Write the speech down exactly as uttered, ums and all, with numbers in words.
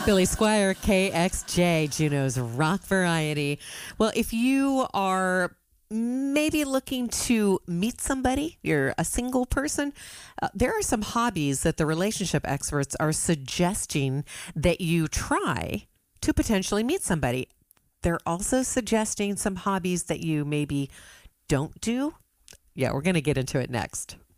Billy Squire, K X J, Juneau's Rock Variety. Well, if you are maybe looking to meet somebody, you're a single person, uh, there are some hobbies that the relationship experts are suggesting that you try to potentially meet somebody. They're also suggesting some hobbies that you maybe don't do. Yeah, we're going to get into it next.